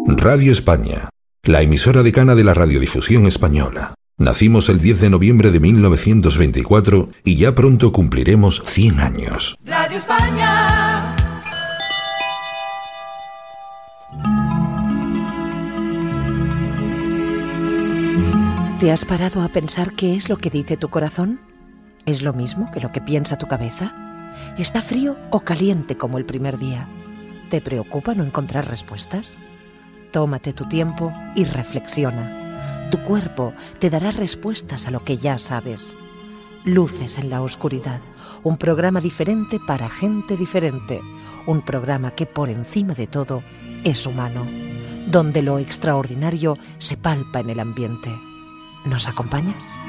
Radio España, la emisora decana de la radiodifusión española. Nacimos el 10 de noviembre de 1924 y ya pronto cumpliremos 100 años. Radio España. ¿Te has parado a pensar qué es lo que dice tu corazón? ¿Es lo mismo que lo que piensa tu cabeza? ¿Está frío o caliente como el primer día? ¿Te preocupa no encontrar respuestas? Tómate tu tiempo y reflexiona. Tu cuerpo te dará respuestas a lo que ya sabes. Luces en la oscuridad, un programa diferente para gente diferente, un programa que por encima de todo es humano, donde lo extraordinario se palpa en el ambiente. ¿Nos acompañas?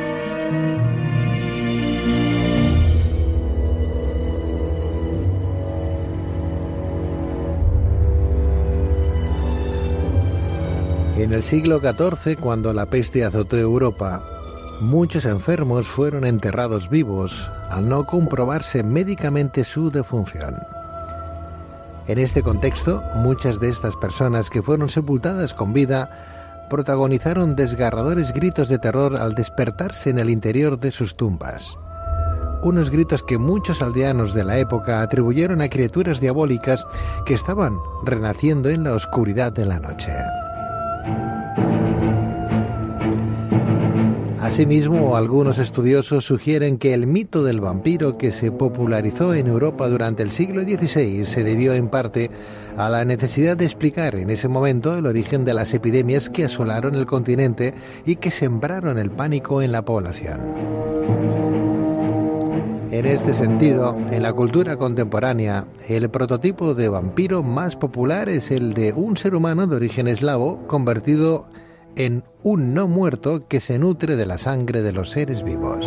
En el siglo XIV, cuando la peste azotó Europa, muchos enfermos fueron enterrados vivos al no comprobarse médicamente su defunción. En este contexto, muchas de estas personas que fueron sepultadas con vida protagonizaron desgarradores gritos de terror al despertarse en el interior de sus tumbas. Unos gritos que muchos aldeanos de la época atribuyeron a criaturas diabólicas que estaban renaciendo en la oscuridad de la noche. Asimismo, algunos estudiosos sugieren que el mito del vampiro que se popularizó en Europa durante el siglo XVI se debió en parte a la necesidad de explicar en ese momento el origen de las epidemias que asolaron el continente y que sembraron el pánico en la población. En este sentido, en la cultura contemporánea, el prototipo de vampiro más popular es el de un ser humano de origen eslavo convertido en un no muerto que se nutre de la sangre de los seres vivos.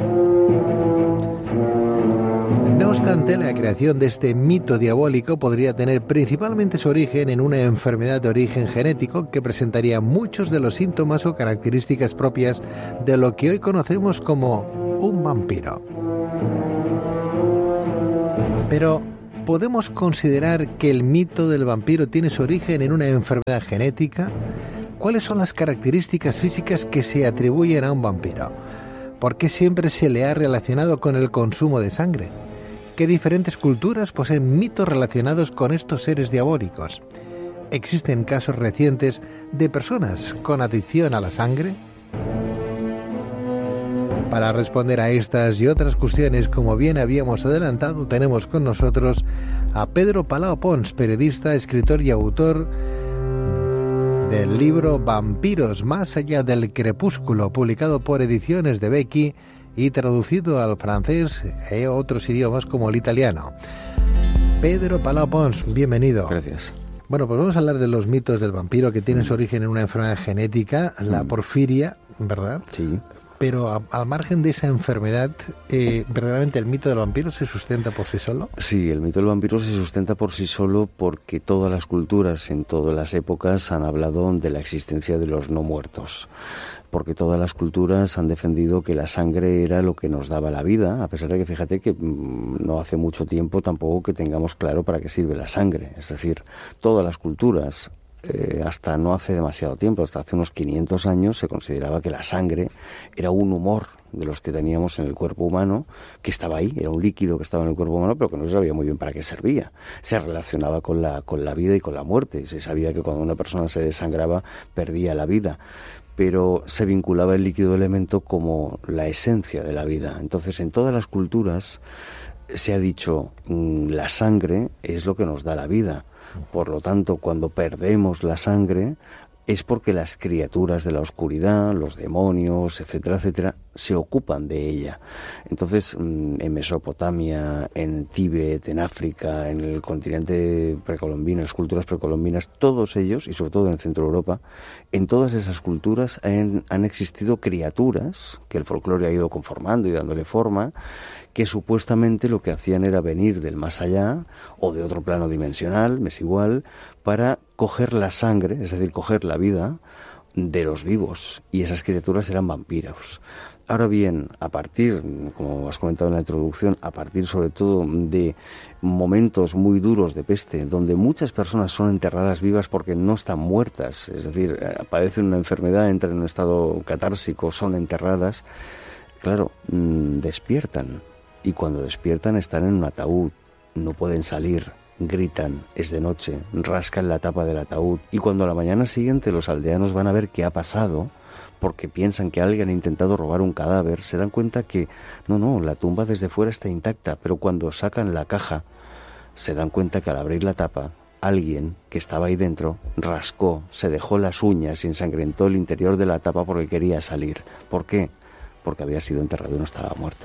No obstante, la creación de este mito diabólico podría tener principalmente su origen en una enfermedad de origen genético que presentaría muchos de los síntomas o características propias de lo que hoy conocemos como un vampiro. Pero, ¿podemos considerar que el mito del vampiro tiene su origen en una enfermedad genética? ¿Cuáles son las características físicas que se atribuyen a un vampiro? ¿Por qué siempre se le ha relacionado con el consumo de sangre? ¿Qué diferentes culturas poseen mitos relacionados con estos seres diabólicos? ¿Existen casos recientes de personas con adicción a la sangre? Para responder a estas y otras cuestiones, como bien habíamos adelantado, tenemos con nosotros a Pedro Palau Pons, periodista, escritor y autor del libro Vampiros más allá del crepúsculo, publicado por Ediciones de Becky y traducido al francés y otros idiomas como el italiano. Pedro Palau Pons, bienvenido. Gracias. Bueno, pues vamos a hablar de los mitos del vampiro que tienen su origen en una enfermedad genética, la porfiria, ¿verdad? Sí. Pero al margen de esa enfermedad, ¿verdaderamente el mito del vampiro se sustenta por sí solo? Sí, el mito del vampiro se sustenta por sí solo porque todas las culturas, en todas las épocas, han hablado de la existencia de los no muertos. Porque todas las culturas han defendido que la sangre era lo que nos daba la vida, a pesar de que fíjate que no hace mucho tiempo tampoco que tengamos claro para qué sirve la sangre. Es decir, todas las culturas, hasta no hace demasiado tiempo, hasta hace unos 500 años, se consideraba que la sangre era un humor de los que teníamos en el cuerpo humano, que estaba ahí, era un líquido que estaba en el cuerpo humano, pero que no se sabía muy bien para qué servía. Se relacionaba con la vida y con la muerte. Se sabía que cuando una persona se desangraba perdía la vida, pero se vinculaba el líquido elemento como la esencia de la vida. Entonces, en todas las culturas se ha dicho, la sangre es lo que nos da la vida. Por lo tanto, cuando perdemos la sangre es porque las criaturas de la oscuridad, los demonios, etcétera, etcétera, se ocupan de ella. Entonces, en Mesopotamia, en Tíbet, en África, en el continente precolombino, las culturas precolombinas, todos ellos, y sobre todo en Centro Europa, en todas esas culturas han existido criaturas que el folclore ha ido conformando y dándole forma, que supuestamente lo que hacían era venir del más allá o de otro plano dimensional, me es igual, para coger la sangre, es decir, coger la vida, de los vivos, y esas criaturas eran vampiros. Ahora bien, a partir, como has comentado en la introducción, a partir sobre todo de momentos muy duros de peste, donde muchas personas son enterradas vivas porque no están muertas, es decir, padecen una enfermedad, entran en un estado catársico, son enterradas, claro, despiertan, y cuando despiertan están en un ataúd, no pueden salir, gritan, es de noche, rascan la tapa del ataúd, y cuando a la mañana siguiente los aldeanos van a ver qué ha pasado, porque piensan que alguien ha intentado robar un cadáver, se dan cuenta que no, la tumba desde fuera está intacta, pero cuando sacan la caja, se dan cuenta que al abrir la tapa, alguien que estaba ahí dentro rascó, se dejó las uñas y ensangrentó el interior de la tapa porque quería salir. ¿Por qué? Porque había sido enterrado y no estaba muerto.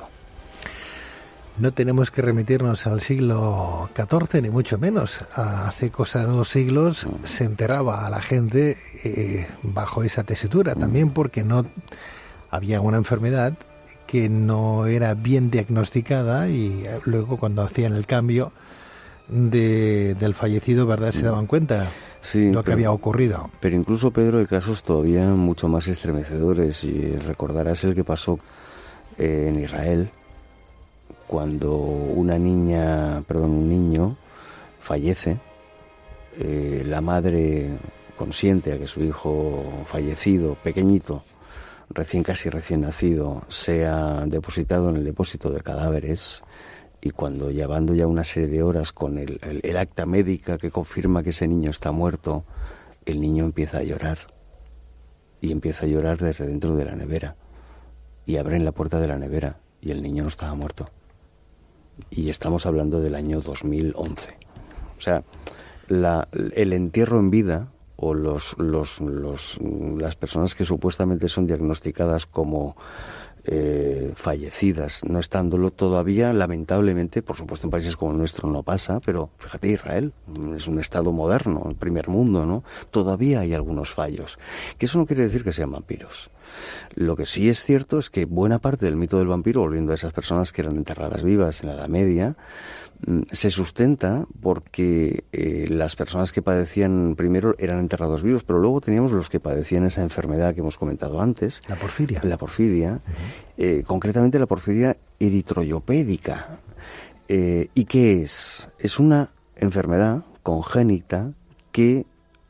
No tenemos que remitirnos al siglo XIV, ni mucho menos. Hace cosa de 2 siglos se enterraba a la gente bajo esa tesitura, también porque no había una enfermedad que no era bien diagnosticada, y luego cuando hacían el cambio del fallecido, ¿verdad?, se daban cuenta lo que había ocurrido. Pero incluso, Pedro, hay casos todavía mucho más estremecedores, y recordarás el que pasó en Israel, cuando un niño fallece, la madre, consciente a que su hijo fallecido, pequeñito, casi recién nacido, sea depositado en el depósito de cadáveres, y cuando llevando ya una serie de horas con el acta médica que confirma que ese niño está muerto, el niño empieza a llorar, y empieza a llorar desde dentro de la nevera, y abren la puerta de la nevera, y el niño no estaba muerto. Y estamos hablando del año 2011. O sea, el entierro en vida, o las personas que supuestamente son diagnosticadas como fallecidas, no estándolo todavía, lamentablemente, por supuesto en países como el nuestro no pasa, pero fíjate, Israel es un estado moderno, el primer mundo, ¿no? Todavía hay algunos fallos, que eso no quiere decir que sean vampiros. Lo que sí es cierto es que buena parte del mito del vampiro, volviendo a esas personas que eran enterradas vivas en la Edad Media, se sustenta porque las personas que padecían primero eran enterrados vivos, pero luego teníamos los que padecían esa enfermedad que hemos comentado antes, la porfiria, concretamente la porfiria eritroyopédica. ¿Y qué es? Es una enfermedad congénita que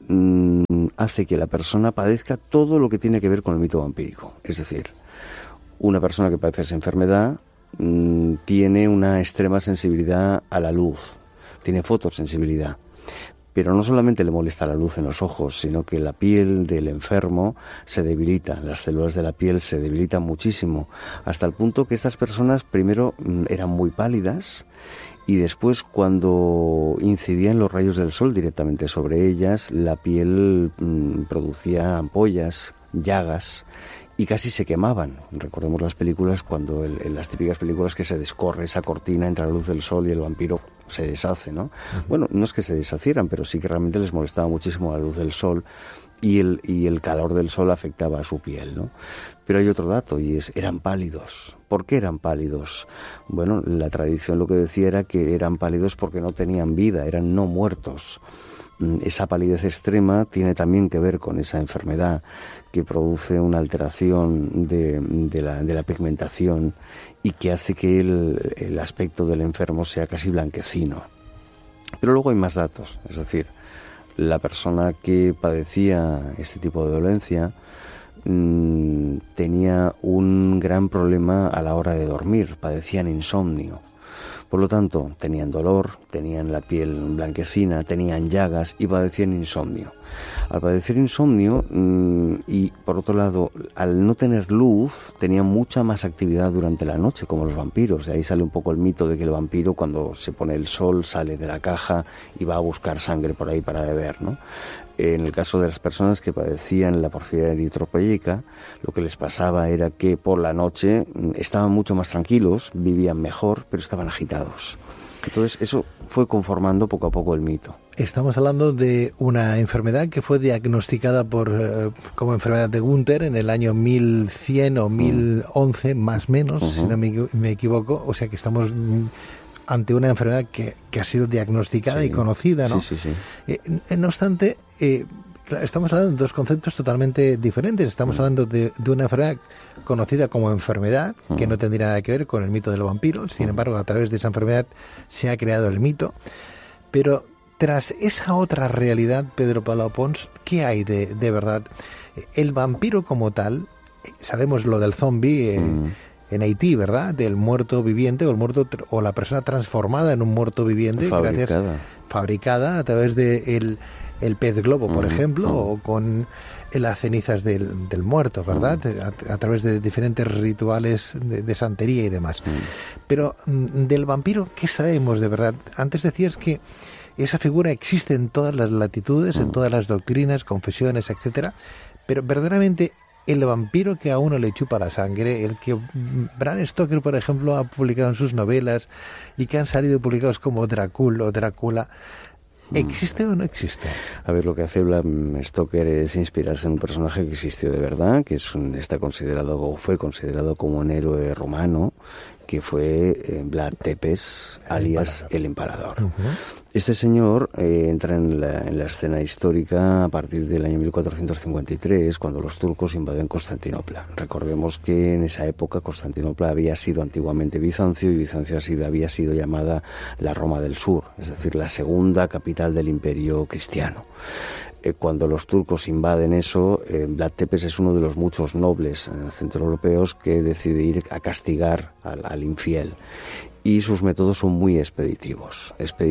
hace que la persona padezca todo lo que tiene que ver con el mito vampírico. Es decir, una persona que padece esa enfermedad tiene una extrema sensibilidad a la luz, tiene fotosensibilidad, pero no solamente le molesta la luz en los ojos, sino que la piel del enfermo se debilita, las células de la piel se debilitan muchísimo, hasta el punto que estas personas primero eran muy pálidas, y después, cuando incidían los rayos del sol directamente sobre ellas, la piel producía ampollas, llagas, y casi se quemaban. Recordemos las películas, cuando en las típicas películas, que se descorre esa cortina entre la luz del sol y el vampiro se deshace, ¿no? Bueno, no es que se deshacieran, pero sí que realmente les molestaba muchísimo la luz del sol, y el calor del sol afectaba a su piel, ¿no? Pero hay otro dato, y eran pálidos. ¿Por qué eran pálidos? Bueno, la tradición lo que decía era que eran pálidos porque no tenían vida, eran no muertos. Esa palidez extrema tiene también que ver con esa enfermedad que produce una alteración de la pigmentación, y que hace que el aspecto del enfermo sea casi blanquecino. Pero luego hay más datos, es decir, la persona que padecía este tipo de dolencia tenía un gran problema a la hora de dormir, padecían insomnio. Por lo tanto, tenían dolor, tenían la piel blanquecina, tenían llagas y padecían insomnio. Al padecer insomnio y, por otro lado, al no tener luz, tenían mucha más actividad durante la noche, como los vampiros. De ahí sale un poco el mito de que el vampiro, cuando se pone el sol, sale de la caja y va a buscar sangre por ahí para beber, ¿no? En el caso de las personas que padecían la porfiria eritropoyética, lo que les pasaba era que por la noche estaban mucho más tranquilos, vivían mejor, pero estaban agitados. Entonces eso fue conformando poco a poco el mito. Estamos hablando de una enfermedad que fue diagnosticada como enfermedad de Günther en el año 1100 o 1011, más o menos, si no me equivoco. O sea que estamos ante una enfermedad que ha sido diagnosticada y conocida, ¿no? Sí. No obstante, Claro, estamos hablando de dos conceptos totalmente diferentes. Estamos hablando de una enfermedad conocida como enfermedad, que no tendría nada que ver con el mito del vampiro. Sin embargo, a través de esa enfermedad se ha creado el mito. Pero tras esa otra realidad, Pedro Palau Pons, ¿qué hay de verdad? El vampiro como tal, sabemos lo del zombie en Haití, ¿verdad? Del muerto viviente o la persona transformada en un muerto viviente, fabricada a través de el pez globo, por ejemplo, o con las cenizas del muerto, ¿verdad? A través de diferentes rituales de santería y demás. Pero del vampiro, ¿qué sabemos de verdad? Antes decías que esa figura existe en todas las latitudes, en todas las doctrinas, confesiones, etcétera, pero verdaderamente el vampiro que a uno le chupa la sangre, el que Bram Stoker, por ejemplo, ha publicado en sus novelas y que han salido publicados como Drácula o Drácula, ¿existe o no existe? A ver, lo que hace Bram Stoker es inspirarse en un personaje que existió de verdad, que está considerado o fue considerado como un héroe romano, que fue Vlad Tepes, alias el Empalador. Este señor entra en la escena histórica a partir del año 1453, cuando los turcos invaden Constantinopla. Recordemos que en esa época Constantinopla había sido antiguamente Bizancio, y Bizancio había sido llamada la Roma del Sur, es decir, la segunda capital del imperio cristiano. Cuando los turcos invaden eso, Vlad Tepes es uno de los muchos nobles centroeuropeos que decide ir a castigar al infiel. Y sus métodos son muy expeditivos.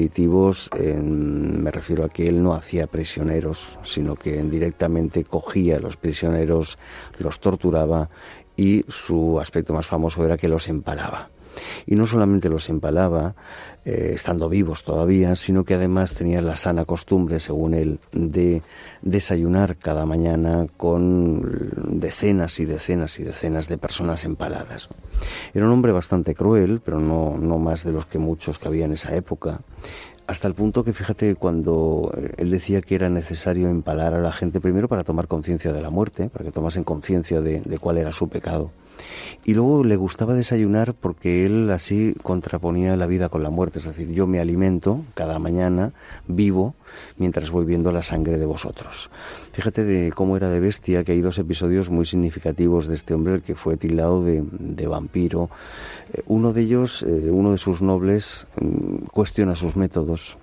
Me refiero a que él no hacía prisioneros, sino que directamente cogía a los prisioneros, los torturaba, y su aspecto más famoso era que los empalaba. Y no solamente los empalaba, estando vivos todavía, sino que además tenía la sana costumbre, según él, de desayunar cada mañana con decenas y decenas y decenas de personas empaladas. Era un hombre bastante cruel, pero no más de los que muchos que había en esa época, hasta el punto que, fíjate, cuando él decía que era necesario empalar a la gente, primero para tomar conciencia de la muerte, para que tomasen conciencia de cuál era su pecado. Y luego le gustaba desayunar porque él así contraponía la vida con la muerte, es decir, yo me alimento cada mañana, vivo, mientras voy viendo la sangre de vosotros. Fíjate de cómo era de bestia, que hay dos episodios muy significativos de este hombre, el que fue tildado de vampiro. Uno de ellos, uno de sus nobles, cuestiona sus métodos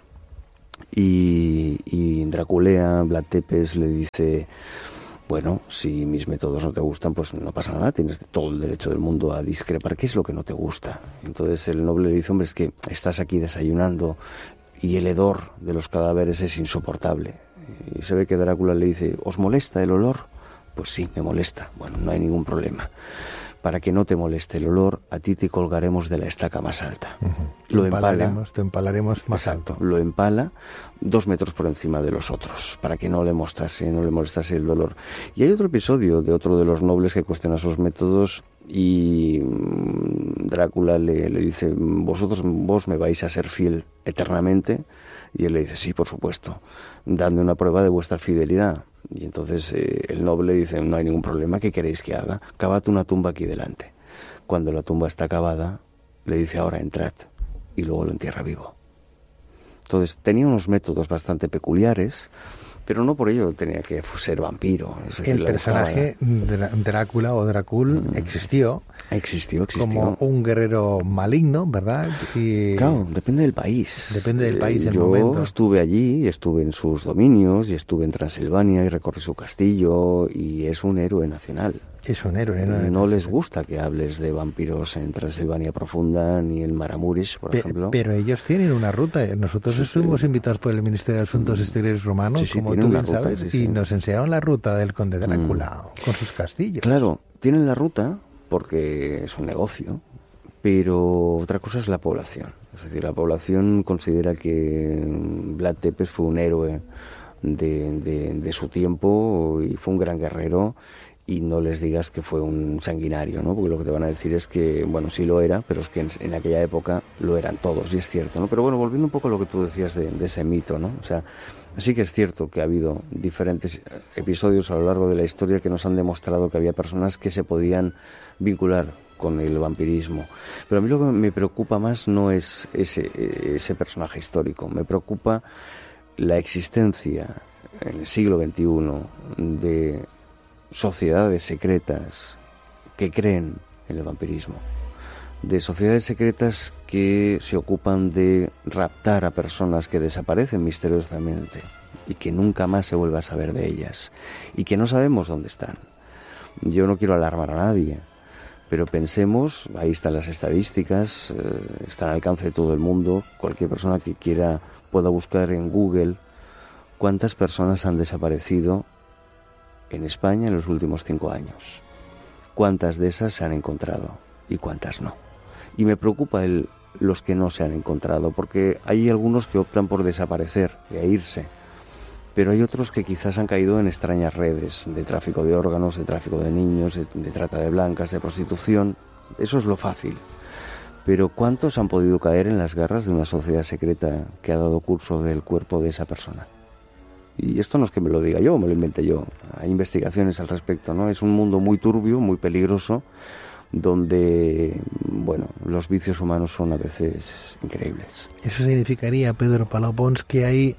y Draculea, Vlad Tepes, le dice: bueno, si mis métodos no te gustan, pues no pasa nada, tienes todo el derecho del mundo a discrepar. ¿Qué es lo que no te gusta? Entonces el noble le dice: hombre, es que estás aquí desayunando y el hedor de los cadáveres es insoportable. Y se ve que Drácula le dice: ¿os molesta el olor? Pues sí, me molesta. Bueno, no hay ningún problema. Para que no te moleste el olor, a ti te colgaremos de la estaca más alta. Lo te empalaremos más exacto, alto. Lo empala 2 metros por encima de los otros, para que no le molestase el dolor. Y hay otro episodio de otro de los nobles que cuestiona sus métodos, y Drácula le dice: vos me vais a ser fiel eternamente. Y él le dice: sí, por supuesto, dadme una prueba de vuestra fidelidad. Y entonces el noble dice: no hay ningún problema, ¿qué queréis que haga? Cavad una tumba aquí delante. Cuando la tumba está cavada, le dice: ahora entrad, y luego lo entierra vivo. Entonces tenía unos métodos bastante peculiares, pero no por ello tenía que ser vampiro. Es decir, el personaje de Drácula o Drácula existió como un guerrero maligno, ¿verdad? Y claro, depende del país. Depende del país, el yo momento. Yo estuve allí, estuve en sus dominios, y estuve en Transilvania y recorrí su castillo, y es un héroe nacional. Es un héroe. No les gusta que hables de vampiros en Transilvania Profunda ni en Maramuris, por ejemplo. Pero ellos tienen una ruta. Nosotros estuvimos invitados por el Ministerio de Asuntos Exteriores rumano, como tú bien sabes, y nos enseñaron la ruta del conde Drácula con sus castillos. Claro, tienen la ruta porque es un negocio, pero otra cosa es la población. Es decir, la población considera que Vlad Tepes fue un héroe de su tiempo y fue un gran guerrero, y no les digas que fue un sanguinario, ¿no? Porque lo que te van a decir es que, bueno, sí lo era, pero es que en aquella época lo eran todos, y es cierto, ¿no? Pero bueno, volviendo un poco a lo que tú decías de ese mito, ¿no? O sea, sí que es cierto que ha habido diferentes episodios a lo largo de la historia que nos han demostrado que había personas que se podían vincular con el vampirismo. Pero a mí lo que me preocupa más no es ese personaje histórico, me preocupa la existencia en el siglo XXI de sociedades secretas que creen en el vampirismo, de sociedades secretas que se ocupan de raptar a personas que desaparecen misteriosamente y que nunca más se vuelve a saber de ellas y que no sabemos dónde están. Yo no quiero alarmar a nadie, pero pensemos, ahí están las estadísticas, están al alcance de todo el mundo, cualquier persona que quiera pueda buscar en Google cuántas personas han desaparecido en España en los últimos 5 años. ¿Cuántas de esas se han encontrado y cuántas no? Y me preocupa los que no se han encontrado, porque hay algunos que optan por desaparecer y a irse, pero hay otros que quizás han caído en extrañas redes de tráfico de órganos, de tráfico de niños, de trata de blancas, de prostitución. Eso es lo fácil. Pero ¿cuántos han podido caer en las garras de una sociedad secreta que ha dado curso del cuerpo de esa persona? Y esto no es que me lo diga yo, me lo inventé yo. Hay investigaciones al respecto, ¿no? Es un mundo muy turbio, muy peligroso, donde, bueno, los vicios humanos son a veces increíbles. ¿Eso significaría, Pedro Palau Pons, que hay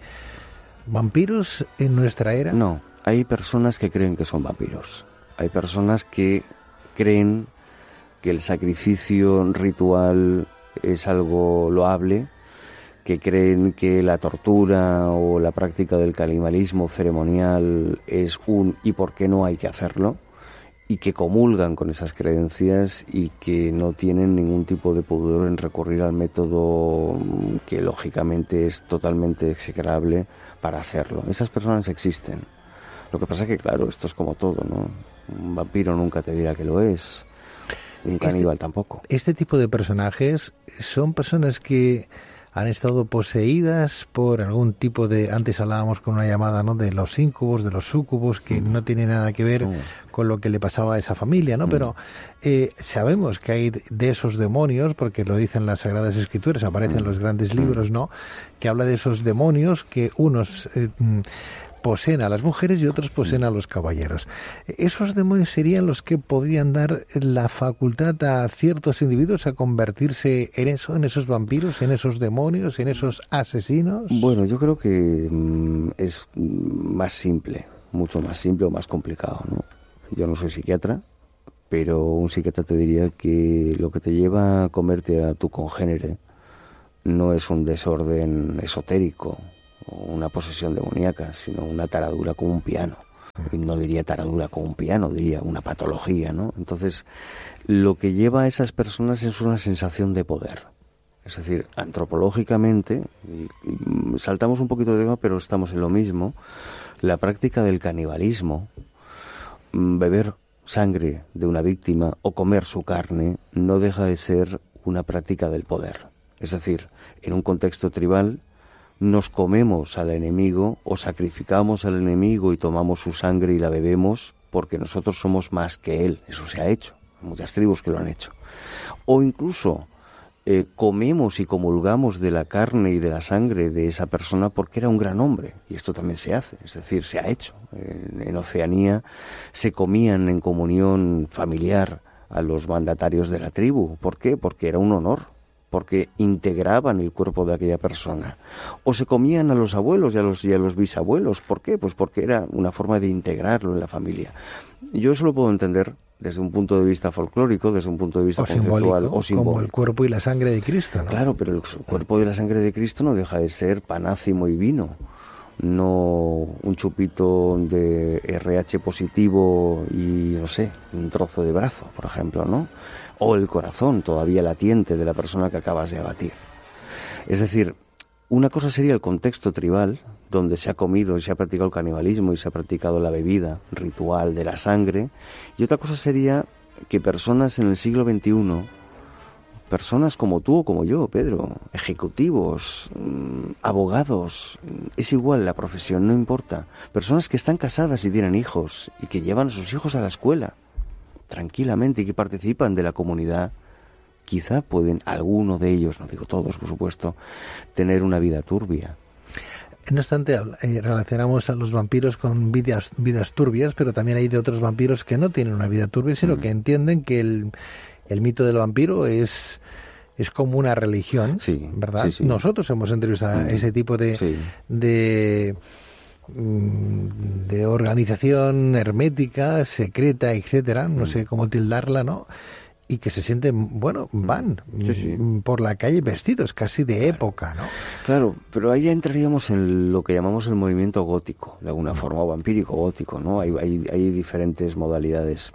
vampiros en nuestra era? No, hay personas que creen que son vampiros. Hay personas que creen que el sacrificio ritual es algo loable, que creen que la tortura o la práctica del canibalismo ceremonial es y por qué no hay que hacerlo, y que comulgan con esas creencias y que no tienen ningún tipo de pudor en recurrir al método que lógicamente es totalmente execrable para hacerlo. Esas personas existen. Lo que pasa es que, claro, esto es como todo, ¿no? Un vampiro nunca te dirá que lo es, un caníbal tampoco. Este tipo de personajes son personas que han estado poseídas por algún tipo de... Antes hablábamos con una llamada, ¿no?, de los íncubos, de los súcubos, que no tiene nada que ver con lo que le pasaba a esa familia, ¿no? Pero sabemos que hay de esos demonios, porque lo dicen las Sagradas Escrituras, aparecen en los grandes libros, ¿no?, que habla de esos demonios que unos poseen a las mujeres y otros poseen a los caballeros. ¿Esos demonios serían los que podrían dar la facultad a ciertos individuos a convertirse en eso, en esos vampiros, en esos demonios, en esos asesinos? Bueno, yo creo que es más simple, mucho más simple o más complicado, ¿no? Yo no soy psiquiatra, pero un psiquiatra te diría que lo que te lleva a comerte a tu congénere no es un desorden esotérico o una posesión demoníaca, sino una taradura con un piano. Y no diría taradura con un piano, diría una patología, ¿no? Entonces, lo que lleva a esas personas es una sensación de poder. Es decir, antropológicamente, y saltamos un poquito de tema, pero estamos en lo mismo, la práctica del canibalismo, beber sangre de una víctima o comer su carne, no deja de ser una práctica del poder. Es decir, en un contexto tribal, nos comemos al enemigo o sacrificamos al enemigo y tomamos su sangre y la bebemos porque nosotros somos más que él. Eso se ha hecho, hay muchas tribus que lo han hecho. O incluso comemos y comulgamos de la carne y de la sangre de esa persona porque era un gran hombre, y esto también se hace, es decir, se ha hecho. En Oceanía se comían en comunión familiar a los mandatarios de la tribu. ¿Por qué? Porque era un honor, porque integraban el cuerpo de aquella persona. O se comían a los abuelos y a los bisabuelos. ¿Por qué? Pues porque era una forma de integrarlo en la familia. Yo eso lo puedo entender desde un punto de vista folclórico, desde un punto de vista conceptual o simbólico. Como el cuerpo y la sangre de Cristo, ¿no? Claro, pero el cuerpo y la sangre de Cristo no deja de ser panácimo y vino. No un chupito de RH positivo y, no sé, un trozo de brazo, por ejemplo, ¿no? O el corazón todavía latiente de la persona que acabas de abatir. Es decir, una cosa sería el contexto tribal, donde se ha comido y se ha practicado el canibalismo y se ha practicado la bebida ritual de la sangre, y otra cosa sería que personas en el siglo XXI, personas como tú o como yo, Pedro, ejecutivos, abogados, es igual la profesión, no importa, personas que están casadas y tienen hijos y que llevan a sus hijos a la escuela tranquilamente y que participan de la comunidad, quizá pueden, alguno de ellos, no digo todos por supuesto, tener una vida turbia. No obstante, relacionamos a los vampiros con vidas turbias, pero también hay de otros vampiros que no tienen una vida turbia, sino que entienden que el mito del vampiro es como una religión, sí, ¿verdad? Sí, sí. Nosotros hemos entrevistado a ese tipo de de organización hermética, secreta, etcétera, no sé cómo tildarla, ¿no? Y que se sienten, bueno, van por la calle vestidos casi de época, ¿no? Claro, pero ahí ya entraríamos en lo que llamamos el movimiento gótico, de alguna forma, o vampírico gótico, ¿no? Hay diferentes modalidades.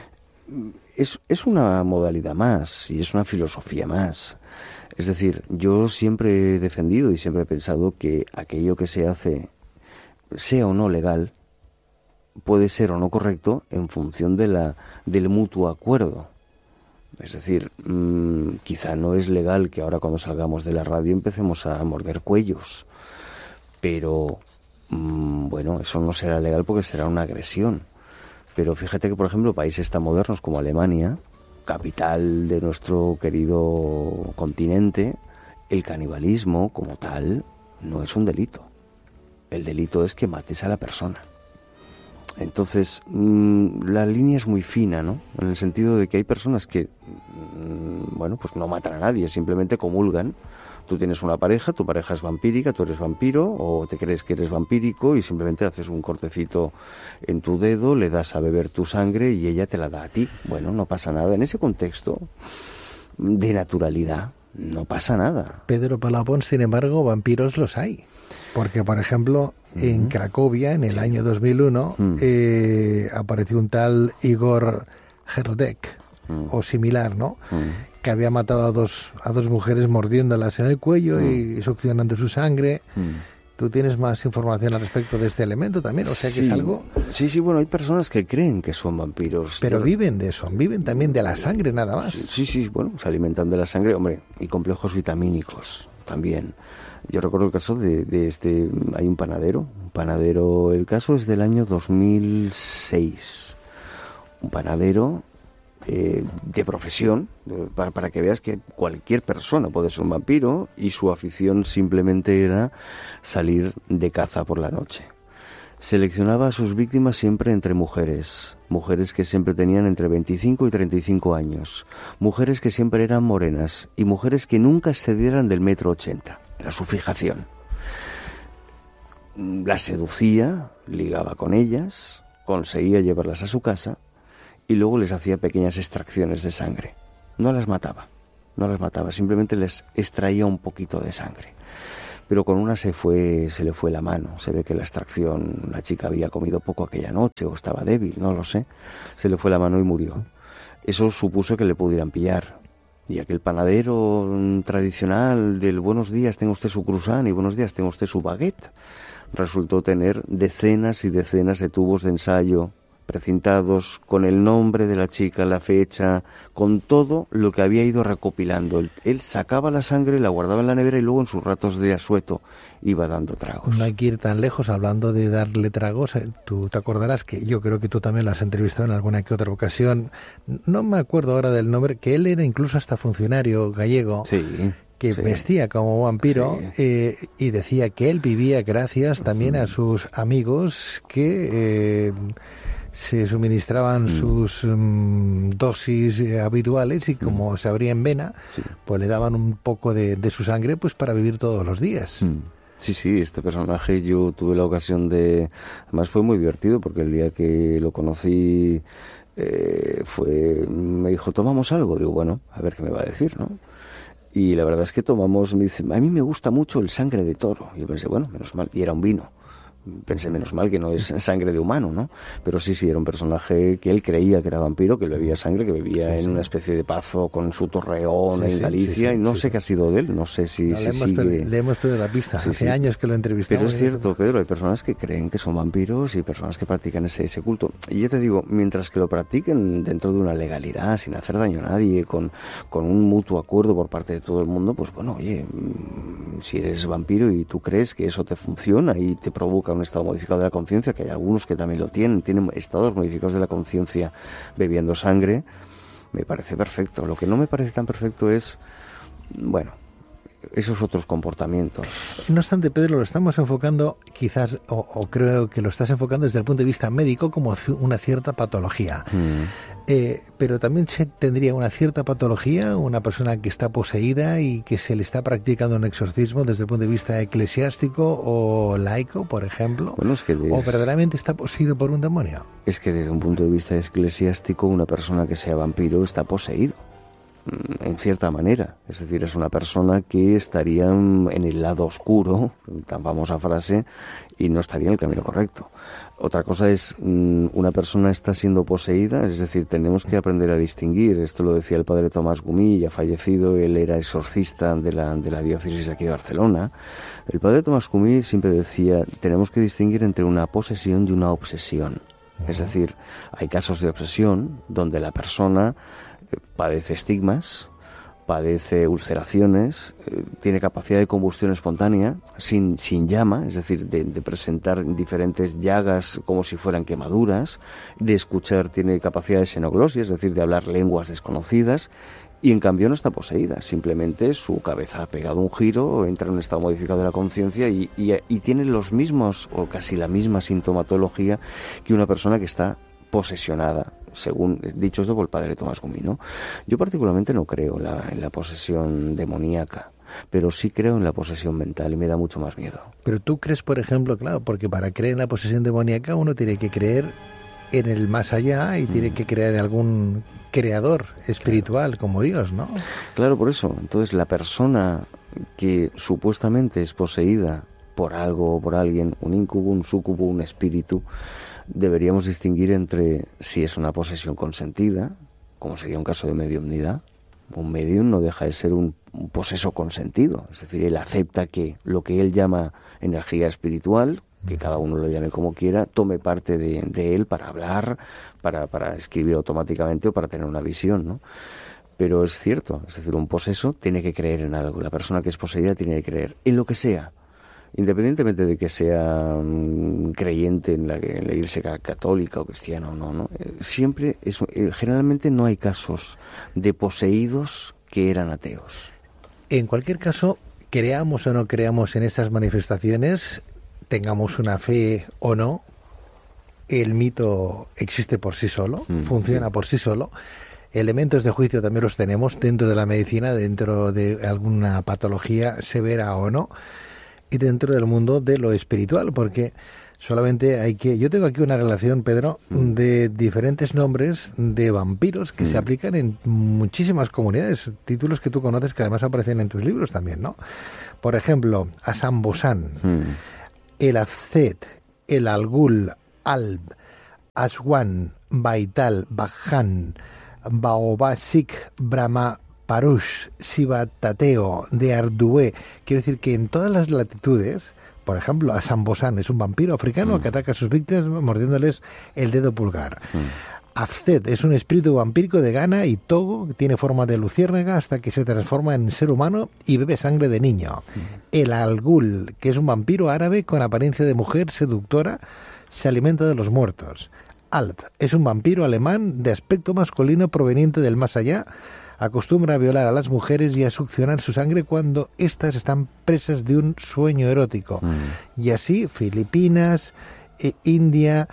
Es una modalidad más y es una filosofía más. Es decir, yo siempre he defendido y siempre he pensado que aquello que se hace, sea o no legal, puede ser o no correcto en función del mutuo acuerdo. Es decir, quizá no es legal que ahora cuando salgamos de la radio empecemos a morder cuellos, pero bueno, eso no será legal porque será una agresión. Pero fíjate que, por ejemplo, países tan modernos como Alemania, capital de nuestro querido continente, el canibalismo como tal no es un delito. El delito es que mates a la persona. Entonces, la línea es muy fina, ¿no? En el sentido de que hay personas que, bueno, pues no matan a nadie, simplemente comulgan. Tú tienes una pareja, tu pareja es vampírica, tú eres vampiro, o te crees que eres vampírico y simplemente haces un cortecito en tu dedo, le das a beber tu sangre y ella te la da a ti. Bueno, no pasa nada. En ese contexto de naturalidad, no pasa nada. Pedro Palabón, sin embargo, vampiros los hay. Porque, por ejemplo, en Cracovia, en el año 2001, apareció un tal Igor Herdek, o similar, ¿no? Que había matado a dos mujeres mordiéndolas en el cuello y succionando su sangre. ¿Tú tienes más información al respecto de este elemento también? O sea, que es algo... Sí, bueno, hay personas que creen que son vampiros. Pero viven de eso, viven también de la sangre nada más. Sí, bueno, se alimentan de la sangre, hombre, y complejos vitamínicos también. Yo recuerdo el caso de este, hay un panadero, el caso es del año 2006. Un panadero de profesión, para que veas que cualquier persona puede ser un vampiro, y su afición simplemente era salir de caza por la noche. Seleccionaba a sus víctimas siempre entre mujeres que siempre tenían entre 25 y 35 años, mujeres que siempre eran morenas y mujeres que nunca excedieran del 1,80 m. Era su fijación. Las seducía, ligaba con ellas, conseguía llevarlas a su casa y luego les hacía pequeñas extracciones de sangre. No las mataba, simplemente les extraía un poquito de sangre. Pero con una se le fue la mano. Se ve que la extracción, la chica había comido poco aquella noche o estaba débil, no lo sé. Se le fue la mano y murió. Eso supuso que le pudieran pillar. Y aquel panadero tradicional del buenos días tenga usted su croissant y buenos días tenga usted su baguette, resultó tener decenas y decenas de tubos de ensayo precintados con el nombre de la chica, la fecha, con todo lo que había ido recopilando. Él sacaba la sangre, la guardaba en la nevera y luego en sus ratos de asueto iba dando tragos. No hay que ir tan lejos hablando de darle tragos. Tú te acordarás que yo creo que tú también lo has entrevistado en alguna que otra ocasión. No me acuerdo ahora del nombre, que él era incluso hasta funcionario gallego. Sí. Que vestía como vampiro, y decía que él vivía gracias también a sus amigos que se suministraban sus dosis habituales, y como se abría en vena, pues le daban un poco de su sangre pues para vivir todos los días. Sí, este personaje yo tuve la ocasión de... Además fue muy divertido porque el día que lo conocí me dijo, ¿tomamos algo? Digo, bueno, a ver qué me va a decir, ¿no? Y la verdad es que tomamos, me dice, a mí me gusta mucho el sangre de toro. Y yo pensé, bueno, menos mal, y era un vino. Pensé, menos mal que no es sangre de humano, ¿no? Pero sí, era un personaje que él creía que era vampiro, que bebía sangre, que bebía en una especie de pazo con su torreón en Galicia, y no sé qué ha sido de él, no sé si sigue... Le hemos perdido la pista, hace años que lo entrevistamos. Pero es cierto, Pedro, hay personas que creen que son vampiros y personas que practican ese culto. Y yo te digo, mientras que lo practiquen dentro de una legalidad, sin hacer daño a nadie, con un mutuo acuerdo por parte de todo el mundo, pues bueno, oye, si eres vampiro y tú crees que eso te funciona y te provoca un estado modificado de la conciencia, que hay algunos que también lo tienen estados modificados de la conciencia bebiendo sangre, me parece perfecto. Lo que no me parece tan perfecto es, bueno, esos otros comportamientos. No obstante, Pedro, lo estamos enfocando quizás, o creo que lo estás enfocando desde el punto de vista médico como una cierta patología. Pero también se tendría una cierta patología una persona que está poseída y que se le está practicando un exorcismo desde el punto de vista eclesiástico o laico, por ejemplo, bueno, es que o verdaderamente está poseído por un demonio. Es que desde un punto de vista eclesiástico, una persona que sea vampiro está poseído, en cierta manera. Es decir, es una persona que estaría en el lado oscuro, tan famosa frase, y no estaría en el camino correcto. Otra cosa es, una persona está siendo poseída, es decir, tenemos que aprender a distinguir. Esto lo decía el padre Tomás Gumí, ya fallecido, él era exorcista de la diócesis de aquí de Barcelona. El padre Tomás Gumí siempre decía, tenemos que distinguir entre una posesión y una obsesión. Es decir, hay casos de obsesión donde la persona padece estigmas, padece ulceraciones, tiene capacidad de combustión espontánea, sin llama, es decir, de presentar diferentes llagas como si fueran quemaduras, de escuchar, tiene capacidad de xenoglosia, es decir, de hablar lenguas desconocidas, y en cambio no está poseída, simplemente su cabeza ha pegado un giro, entra en un estado modificado de la conciencia y tiene los mismos, o casi la misma sintomatología que una persona que está posesionada, según dicho esto por el padre Tomás Gumí, ¿no? Yo particularmente no creo en la posesión demoníaca, pero sí creo en la posesión mental y me da mucho más miedo. Pero tú crees, por ejemplo, claro, porque para creer en la posesión demoníaca uno tiene que creer en el más allá y tiene que creer en algún creador espiritual, claro, como Dios, ¿no? Claro, por eso. Entonces la persona que supuestamente es poseída por algo o por alguien, un incubo, un súcubo, un espíritu, deberíamos distinguir entre si es una posesión consentida, como sería un caso de mediumnidad. Un medium no deja de ser un poseso consentido, es decir, él acepta que lo que él llama energía espiritual, que cada uno lo llame como quiera, tome parte de él para hablar, para escribir automáticamente o para tener una visión, ¿no? Pero es cierto, es decir, un poseso tiene que creer en algo, la persona que es poseída tiene que creer en lo que sea, independientemente de que sea creyente en la iglesia católica o cristiana o no. Siempre generalmente no hay casos de poseídos que eran ateos. En cualquier caso, creamos o no creamos en estas manifestaciones, tengamos una fe o no, el mito existe por sí solo, funciona por sí solo. Elementos de juicio también los tenemos dentro de la medicina, dentro de alguna patología severa o no, y dentro del mundo de lo espiritual, porque solamente hay que... Yo tengo aquí una relación, Pedro, de diferentes nombres de vampiros que se aplican en muchísimas comunidades, títulos que tú conoces que además aparecen en tus libros también, ¿no? Por ejemplo, Asambosan, el Azet, el Algul, Alb, Aswan, Baital, Bajan, Baobasik, Brahma, Parush, Sivatateo, de Ardué. Quiero decir que en todas las latitudes, por ejemplo, Asambosan es un vampiro africano que ataca a sus víctimas mordiéndoles el dedo pulgar. Azet es un espíritu vampírico de Ghana y Togo, que tiene forma de luciérnaga hasta que se transforma en ser humano y bebe sangre de niño. El Algul, que es un vampiro árabe con apariencia de mujer seductora, se alimenta de los muertos. Alp es un vampiro alemán de aspecto masculino proveniente del más allá, acostumbra a violar a las mujeres y a succionar su sangre cuando éstas están presas de un sueño erótico. Y así, Filipinas, India,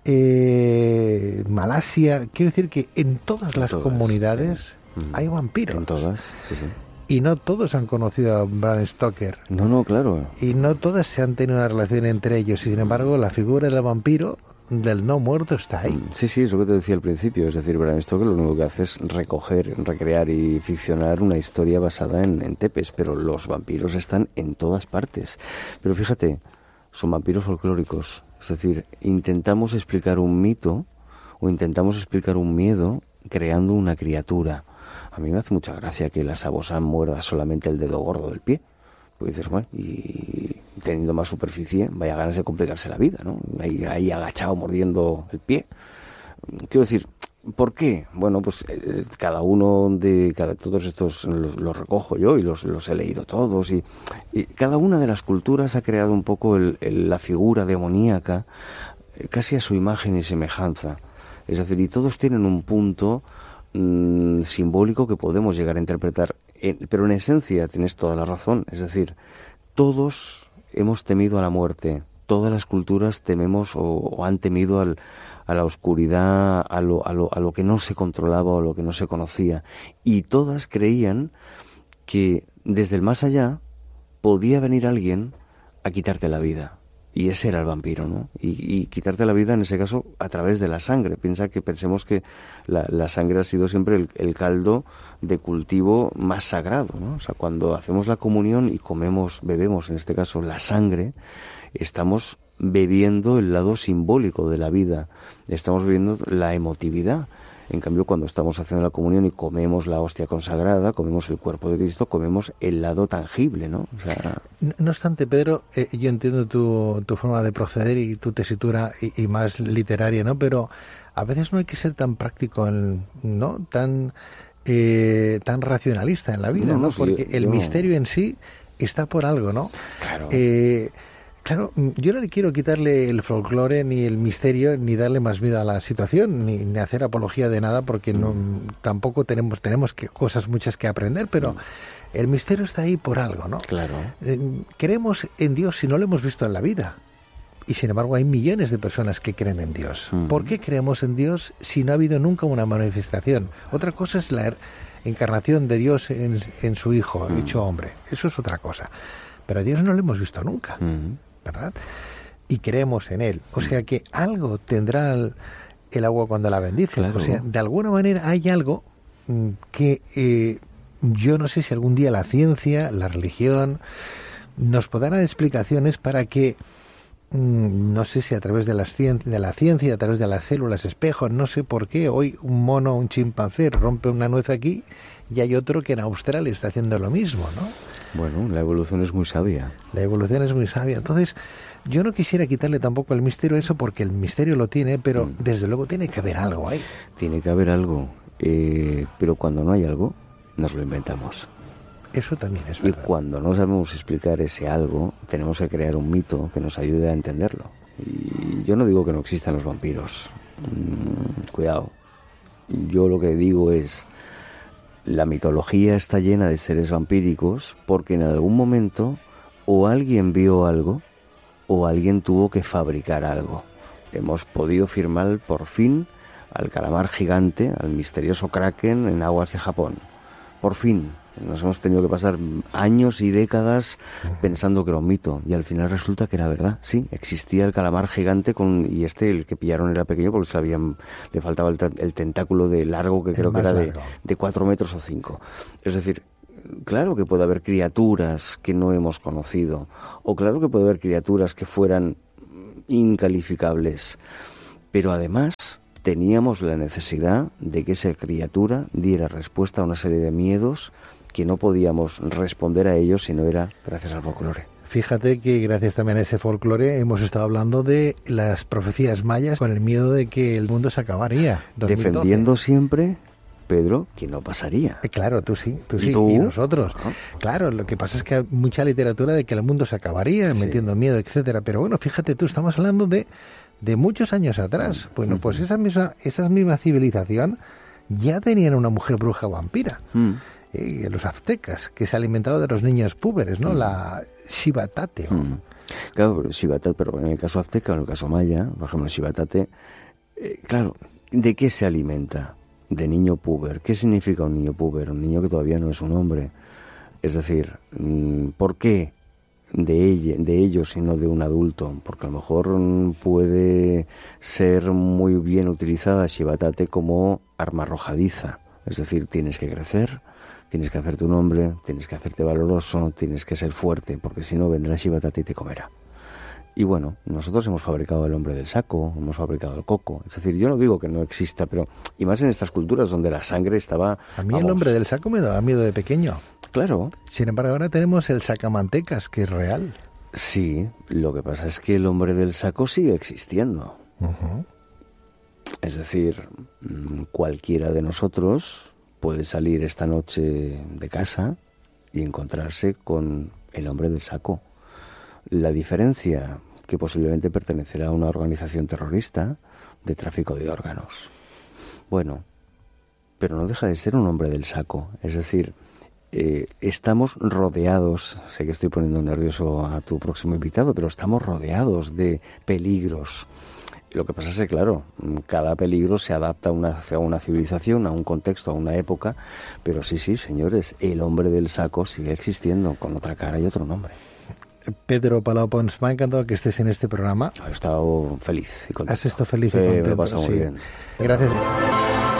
Malasia, quiero decir que en todas las comunidades hay vampiros. En todas, sí. Y no todos han conocido a Bram Stoker. No, claro. Y no todas se han tenido una relación entre ellos. Y sin embargo, la figura del vampiro, del no muerto, está ahí. Sí, es lo que te decía al principio. Es decir, Bram Stoker lo único que hace es recoger, recrear y ficcionar una historia basada en Tepes. Pero los vampiros están en todas partes. Pero fíjate, son vampiros folclóricos. Es decir, intentamos explicar un mito o intentamos explicar un miedo creando una criatura. A mí me hace mucha gracia que la Sabosan muerda solamente el dedo gordo del pie. Pues dices, bueno, y teniendo más superficie, vaya ganas de complicarse la vida, ¿no? Ahí agachado mordiendo el pie. Quiero decir, ¿por qué? Bueno, pues cada uno todos estos los recojo yo y los he leído todos y cada una de las culturas ha creado un poco la figura demoníaca casi a su imagen y semejanza. Es decir, y todos tienen un punto simbólico que podemos llegar a interpretar pero en esencia tienes toda la razón. Es decir, todos hemos temido a la muerte. Todas las culturas tememos o han temido a la oscuridad, a lo que no se controlaba o a lo que no se conocía. Y todas creían que desde el más allá podía venir alguien a quitarte la vida. Y ese era el vampiro, ¿no? Y quitarte la vida, en ese caso, a través de la sangre. Pensemos que la sangre ha sido siempre el caldo de cultivo más sagrado, ¿no? O sea, cuando hacemos la comunión y bebemos, en este caso, la sangre, estamos bebiendo el lado simbólico de la vida. Estamos bebiendo la emotividad. En cambio, cuando estamos haciendo la comunión y comemos la hostia consagrada, comemos el cuerpo de Cristo, comemos el lado tangible, ¿no? O sea... No obstante, Pedro, yo entiendo tu forma de proceder y tu tesitura y más literaria, ¿no? Pero a veces no hay que ser tan práctico, ¿no? Tan racionalista en la vida, ¿no? Porque el misterio en sí está por algo, ¿no? Claro. Claro, yo no le quiero quitarle el folclore ni el misterio ni darle más vida a la situación ni hacer apología de nada porque tampoco tenemos cosas muchas que aprender, pero el misterio está ahí por algo, ¿no? Claro. Creemos en Dios si no lo hemos visto en la vida y sin embargo hay millones de personas que creen en Dios. ¿Por qué creemos en Dios si no ha habido nunca una manifestación? Otra cosa es la encarnación de Dios en su Hijo, hecho hombre. Eso es otra cosa. Pero a Dios no lo hemos visto nunca. ¿Verdad? Y creemos en él. O sea que algo tendrá el agua cuando la bendice. Claro. O sea, de alguna manera hay algo que yo no sé si algún día la ciencia, la religión, nos podrá dar explicaciones para que, no sé si a través de la ciencia, a través de las células espejo, no sé por qué, hoy un mono, un chimpancé rompe una nuez aquí y hay otro que en Australia está haciendo lo mismo, ¿no? Bueno, la evolución es muy sabia. La evolución es muy sabia. Entonces, yo no quisiera quitarle tampoco el misterio a eso porque el misterio lo tiene, pero desde luego tiene que haber algo ahí. Tiene que haber algo, pero cuando no hay algo, nos lo inventamos. Eso también es verdad. Y cuando no sabemos explicar ese algo, tenemos que crear un mito que nos ayude a entenderlo. Y yo no digo que no existan los vampiros. Cuidado. Yo lo que digo es... La mitología está llena de seres vampíricos porque en algún momento o alguien vio algo o alguien tuvo que fabricar algo. Hemos podido firmar por fin al calamar gigante, al misterioso kraken en aguas de Japón. Por fin. Nos hemos tenido que pasar años y décadas pensando que era un mito y al final resulta que era verdad. Sí, existía el calamar gigante y el que pillaron era pequeño porque le faltaba el tentáculo de largo que creo que era de 4 metros o 5. Es decir, claro que puede haber criaturas que no hemos conocido o claro que puede haber criaturas que fueran incalificables, pero además teníamos la necesidad de que esa criatura diera respuesta a una serie de miedos que no podíamos responder a ellos si no era gracias al folclore. Fíjate que gracias también a ese folclore hemos estado hablando de las profecías mayas con el miedo de que el mundo se acabaría. 2012. Defendiendo siempre, Pedro, que no pasaría. Claro, tú sí, ¿Tú? y nosotros. ¿No? Claro, lo que pasa es que hay mucha literatura de que el mundo se acabaría, metiendo miedo, etcétera. Pero bueno, fíjate tú, estamos hablando de muchos años atrás. Bueno, pues esa misma civilización ya tenían una mujer bruja vampira. Los aztecas, que se alimentaba de los niños púberes, ¿no? La Xibatate. Claro, Xibatate, pero en el caso azteca o en el caso maya, por ejemplo, Xibatate, claro, ¿de qué se alimenta? De niño púber. ¿Qué significa un niño púber? Un niño que todavía no es un hombre. Es decir, ¿por qué de ellos y no de un adulto? Porque a lo mejor puede ser muy bien utilizada Xibatate como arma arrojadiza. Es decir, tienes que crecer, tienes que hacerte un hombre, tienes que hacerte valoroso, tienes que ser fuerte, porque si no vendrá Xibatate y te comerá. Y bueno, nosotros hemos fabricado el hombre del saco, hemos fabricado el coco. Es decir, yo no digo que no exista, pero y más en estas culturas donde la sangre estaba... A mí el hombre del saco me daba miedo de pequeño. Claro. Sin embargo, ahora tenemos el sacamantecas, que es real. Sí, lo que pasa es que el hombre del saco sigue existiendo. Es decir, cualquiera de nosotros puede salir esta noche de casa y encontrarse con el hombre del saco. La diferencia, que posiblemente pertenecerá a una organización terrorista de tráfico de órganos. Bueno, pero no deja de ser un hombre del saco. Es decir, estamos rodeados, sé que estoy poniendo nervioso a tu próximo invitado, pero estamos rodeados de peligros. Lo que pasa es que, claro, cada peligro se adapta a una civilización, a un contexto, a una época, pero sí, señores, el hombre del saco sigue existiendo, con otra cara y otro nombre. Pedro Palau Pons, me ha encantado que estés en este programa. He estado feliz y contento. Has estado feliz y contento. Me he pasado muy bien. Gracias.